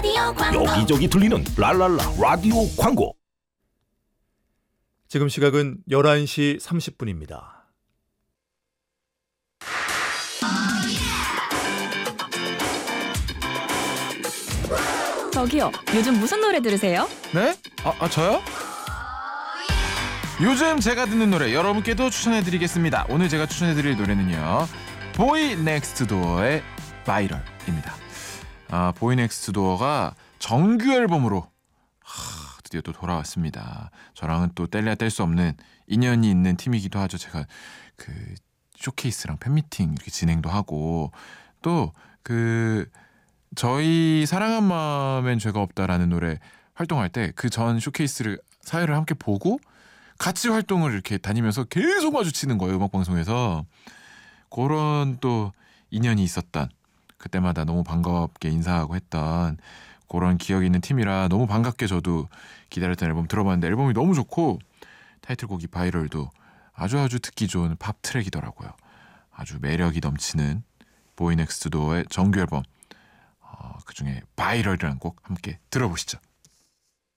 라디오 광고. 여기저기 들리는 랄랄라 라디오 광고. 지금 시각은 11시 30분입니다. 저기요, 요즘 무슨 노래 들으세요? 네? 저요? 요즘 제가 듣는 노래 여러분께도 추천해드리겠습니다. 오늘 제가 추천해드릴 노래는요, 보이 넥스트 도어의 바이럴입니다. 보이 넥스트 도어가 정규 앨범으로 드디어 또 돌아왔습니다. 저랑은 또 뗄래야 뗄 수 없는 인연이 있는 팀이기도 하죠. 제가 그 쇼케이스랑 팬미팅 이렇게 진행도 하고, 또 저희 사랑한 마음엔 죄가 없다라는 노래 활동할 때 그 전 쇼케이스를 사회를 함께 보고 같이 활동을 이렇게 다니면서 계속 마주치는 거예요. 음악방송에서. 그런 또 인연이 있었던, 그때마다 너무 반갑게 인사하고 했던 그런 기억이 있는 팀이라 너무 반갑게 저도 기다렸던 앨범 들어봤는데, 앨범이 너무 좋고 타이틀곡이 바이럴도 아주 듣기 좋은 팝 트랙이더라고요. 아주 매력이 넘치는 보이 넥스트 도어의 정규 앨범, 그중에 바이럴이라는 곡 함께 들어보시죠.